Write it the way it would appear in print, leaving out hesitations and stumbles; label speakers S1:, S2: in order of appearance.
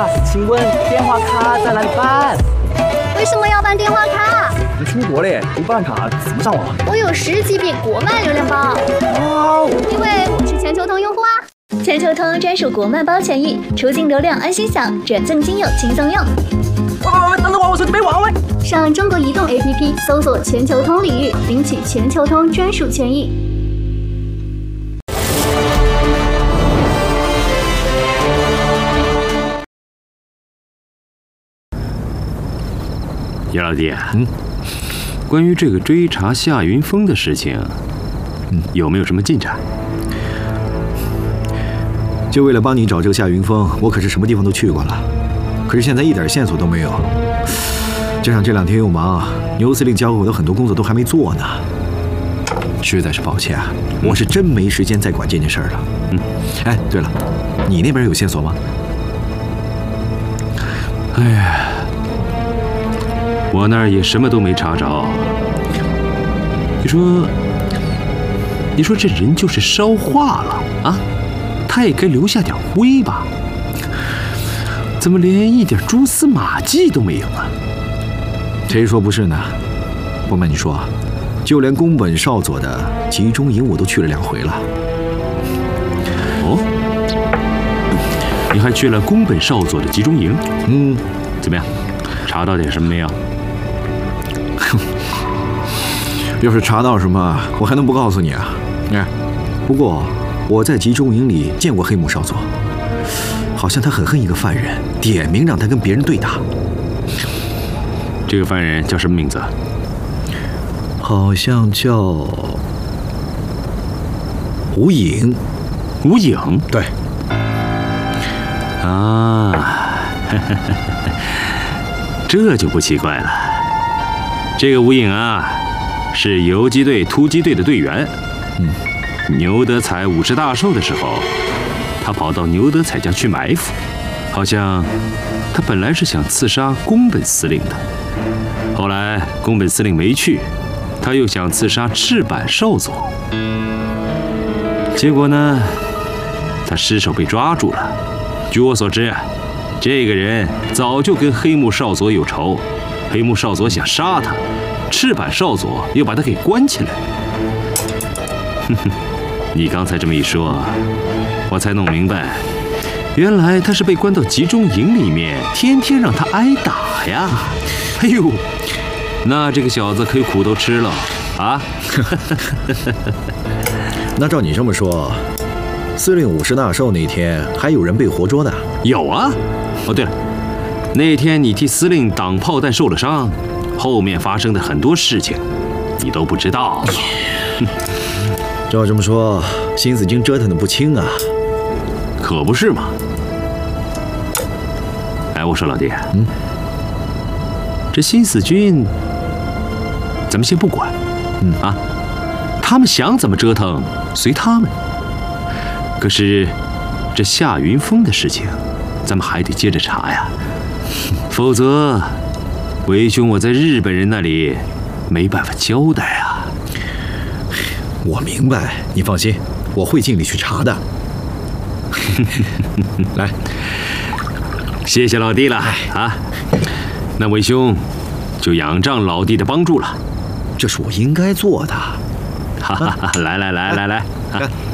S1: 啊，请问电话卡在哪里办？
S2: 为什么要办电话卡？
S1: 你出国嘞，不办卡怎么上网？
S2: 我有10几笔国漫流量包。
S1: 哇，
S2: 因为我是全球通用户啊。全球通专属国漫包权益，出境流量安心享，转赠金友轻松用。
S1: 喂，等等我手机没网喂。
S2: 上中国移动 APP 搜索全球通领域，领取全球通专属权益。
S3: 叶老弟，关于这个追查夏云峰的事情，有没有什么进展？
S4: 就为了帮你找这个夏云峰，我可是什么地方都去过了，可是现在一点线索都没有。加上这2天又忙，牛司令交给我的很多工作都还没做呢，实在是抱歉啊，我是真没时间再管这件事儿了。哎，对了，你那边有线索吗？
S3: 哎呀，我那儿也什么都没查着。你说这人就是烧化了啊，他也该留下点灰吧？怎么连一点蛛丝马迹都没有啊？
S4: 谁说不是呢？不瞒你说，就连宫本少佐的集中营我都去了2回了。
S3: 哦，你还去了宫本少佐的集中营？怎么样？查到点什么没有？
S4: 要是查到什么，我还能不告诉你啊？不过我在集中营里见过黑木少佐，好像他很恨一个犯人，点名让他跟别人对打。
S3: 这个犯人叫什么名字？
S4: 好像叫吴影。
S3: 吴影？
S4: 对。
S3: 啊，这就不奇怪了。这个吴影啊，是游击队、突击队的队员。牛德彩50大寿的时候，他跑到牛德彩家去埋伏，好像他本来是想刺杀宫本司令的，后来宫本司令没去，他又想刺杀赤坂少佐，结果呢，他失手被抓住了。据我所知，这个人早就跟黑木少佐有仇，黑木少佐想杀他，赤坂少佐又把他给关起来。你刚才这么一说，我才弄明白，原来他是被关到集中营里面，天天让他挨打呀！哎呦，那这个小子可苦都吃了啊！
S4: 那照你这么说，司令50大寿那天还有人被活捉的？
S3: 有啊。哦，对了，那天你替司令挡炮弹受了伤，后面发生的很多事情，你都不知道。
S4: 照这么说，新四军折腾的不轻啊。
S3: 可不是嘛。哎，我说老弟，这新四军，咱们先不管，他们想怎么折腾随他们。可是这夏云峰的事情，咱们还得接着查呀，否则为兄我在日本人那里没办法交代啊。
S4: 我明白，你放心，我会尽力去查的。来，
S3: 谢谢老弟了啊！那为兄就仰仗老弟的帮助了。
S4: 这是我应该做的。
S3: 哈哈哈！来，